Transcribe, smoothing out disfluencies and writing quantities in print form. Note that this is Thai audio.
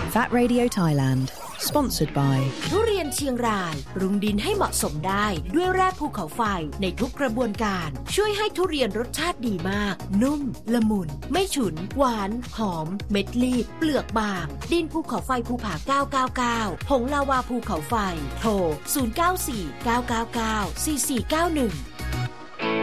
VAT Radio Thailand Sponsored by ทุเรียนเชียงรายปรุงดินให้เหมาะสมได้ด้วยแร่ภูเขาไฟในทุกกระบวนการช่วยให้ทุเรียนรสชาติดีมากนุ่มละมุนไม่ฉุนหวานหอมเม็ดรีบเปลือกบางดินภูเขาไฟภูผา999ผงลาวาภูเขาไฟโทร0949994491